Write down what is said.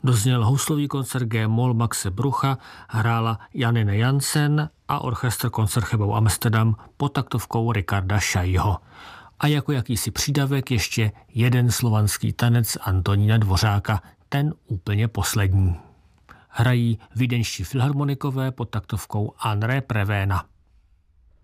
Dozněl houslový koncert G-moll Maxe Brucha, hrála Janine Jansen a orchestr Concertgebouw Amsterdam pod taktovkou Richarda Šajho. A jako jakýsi přídavek ještě jeden slovanský tanec Antonína Dvořáka, ten úplně poslední. Hrají vídeňští filharmonikové pod taktovkou André Prevéna.